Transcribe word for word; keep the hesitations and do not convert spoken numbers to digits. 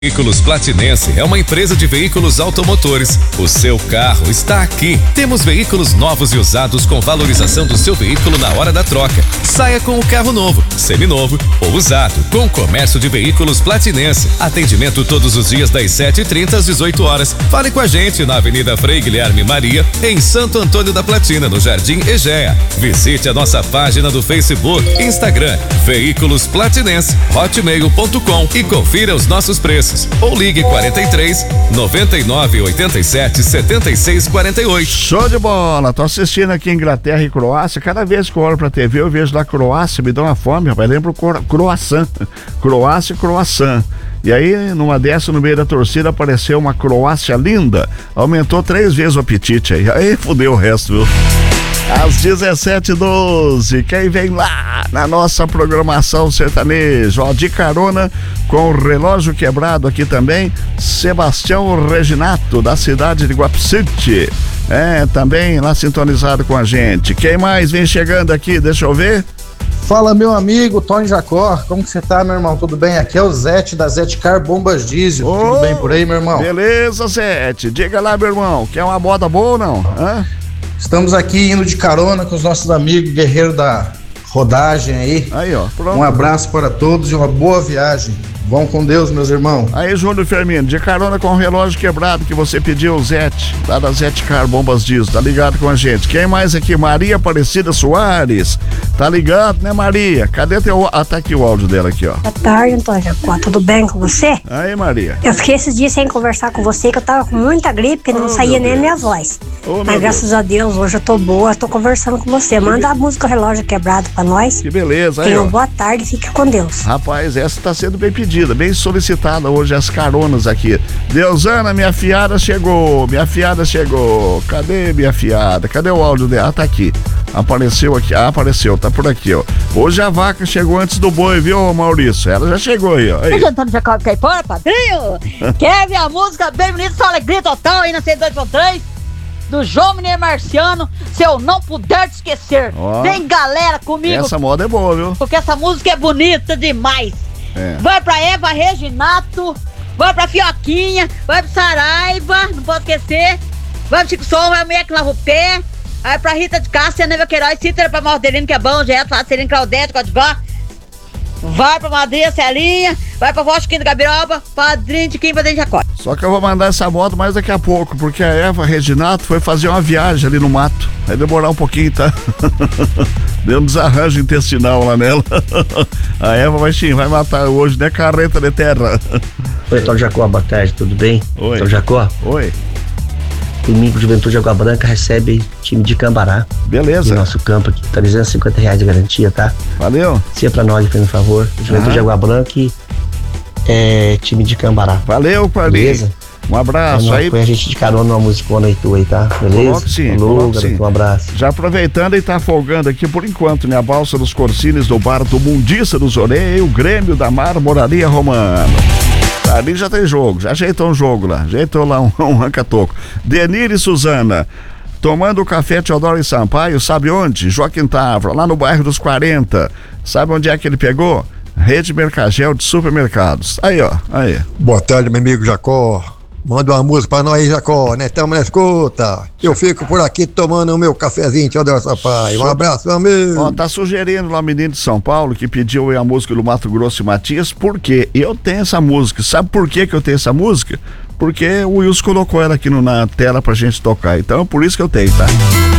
Veículos Platinense é uma empresa de veículos automotores. O seu carro está aqui. Temos veículos novos e usados com valorização do seu veículo na hora da troca. Saia com o carro novo, seminovo ou usado, com o comércio de veículos Platinense. Atendimento todos os dias das sete e trinta às dezoito horas. Fale com a gente na Avenida Frei Guilherme Maria, em Santo Antônio da Platina, no Jardim Egea. Visite a nossa página do Facebook, Instagram, Veículos Platinense, hotmail ponto com e confira os nossos preços. Ou ligue quarenta e três, noventa e nove, oitenta e sete, setenta e seis, quarenta e oito. Show de bola! Tô assistindo aqui Inglaterra e Croácia. Cada vez que eu olho pra T V, eu vejo lá Croácia, me dá uma fome, rapaz. Lembro cro- croissant. Croácia e croissant. E aí, numa dessa, no meio da torcida, apareceu uma Croácia linda. Aumentou três vezes o apetite aí. Aí fudeu o resto, viu? Às dezessete e doze, quem vem lá na nossa programação sertaneja, ó, de carona com o relógio quebrado aqui também, Sebastião Reginato, da cidade de Guapcity, é, também lá sintonizado com a gente. Quem mais vem chegando aqui, deixa eu ver. Fala, meu amigo Tony Jacó, como que você tá, meu irmão? Tudo bem? Aqui é o Zete da Zete Car Bombas Diesel. Oh, tudo bem por aí, meu irmão? Beleza, Zete, diga lá, meu irmão, quer uma moda boa ou não? Hã? Estamos aqui indo de carona com os nossos amigos guerreiros da rodagem aí. Aí, ó, pronto. Um abraço para todos e uma boa viagem. Vão com Deus, meus irmãos. Aí, Júnior Firmino, de carona com o relógio quebrado que você pediu, o Zete, lá da Zete Car Bombas Diesel, tá ligado com a gente. Quem mais aqui? Maria Aparecida Soares, tá ligado, né, Maria? Cadê teu... Ah, tá aqui o áudio dela aqui, ó. Boa tarde, Antônio Jacó, tudo bem com você? Aí, Maria. Eu fiquei esses dias sem conversar com você, que eu tava com muita gripe, não oh, saía nem a minha voz. Oh, Mas graças Deus. a Deus, hoje eu tô boa, tô conversando com você. Manda a música Relógio Quebrado pra nós. Que beleza, aí, Tenha uma boa tarde e fique com Deus. Rapaz, essa tá sendo bem pedida, bem solicitada hoje, as caronas aqui. Deusana, minha fiada chegou, minha fiada chegou. Cadê minha fiada? Cadê o áudio dela? Ah, tá aqui. Apareceu aqui, ah, apareceu, tá por aqui, ó. Hoje a vaca chegou antes do boi, viu, Maurício? Ela já chegou aí, ó. Aí. Antônio Jacob Caipora, padrinho. Quer ver a música bem bonita, só alegria total aí na cento e dois ponto três? Do João Mineiro Marciano, Se Eu Não Puder Te Esquecer. Oh, vem, galera, comigo. Essa moda é boa, viu? Porque essa música é bonita demais. É. Vai pra Eva Reginato, vai pra Fioquinha, vai pro Saraiva, não pode esquecer. Vai pro Chico Som, vai pro Meia que lava o pé. Vai pra Rita de Cássia, Neva Queiroz, Cítara pra Maldelino, que é bom, Geto, Facelino, Claudete, Codivó. Vai pra Madrinha Celinha, vai pra Voz Quinta Gabiroba, Padrinho de Quim, Padrinho de Jacó. Só que eu vou mandar essa moto mais daqui a pouco, porque a Eva Reginato foi fazer uma viagem ali no mato. Vai demorar um pouquinho, tá? Deu um desarranjo intestinal lá nela. A Eva vai sim, vai matar hoje, né? Carreta de terra. Oi, Antônio Jacó, boa tarde, tudo bem? Oi. Antônio Jacó? Oi. Domingo Juventude Água Branca recebe time de Cambará. Beleza. No nosso campo aqui, trezentos e cinquenta reais de garantia, tá? Valeu. Se é pra nós, por favor. Juventude ah. Água Branca e é, time de Cambará. Valeu, Paulinho. Beleza? Um abraço. É, aí. Põe a gente de carona numa musicona aí tua aí, tá? Beleza? Coloque sim, Falou, coloque garoto, sim. Um abraço. Já aproveitando e tá folgando aqui por enquanto, né? A balsa dos Corsines do bar do Mundiça dos Orei e o Grêmio da Marmoraria Romana. Ali já tem jogo, já ajeitou um jogo lá, ajeitou lá um, um ranca-toco. Denir e Suzana, tomando café Teodoro e Sampaio, sabe onde? Joaquim Távora, lá no bairro dos quarenta. Sabe onde é que ele pegou? Rede Mercagel de supermercados. Aí, ó, aí. Boa tarde, meu amigo Jacó. Manda uma música pra nós aí, Jacó, né? Tamo na escuta. Eu fico por aqui tomando o meu cafezinho, Teodoro Sampaio. Um abraço, meu amigo. Ó, tá sugerindo lá o menino de São Paulo que pediu a música do Mato Grosso e Matias, por quê? Eu tenho essa música. Sabe por que que eu tenho essa música? Porque o Wilson colocou ela aqui no, na tela pra gente tocar. Então é por isso que eu tenho, tá?